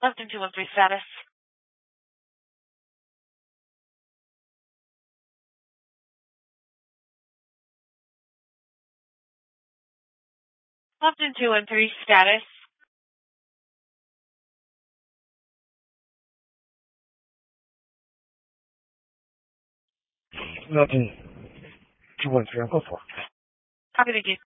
Left 213 status. Left 213 status. Left 213, go for it. Copy, thank you.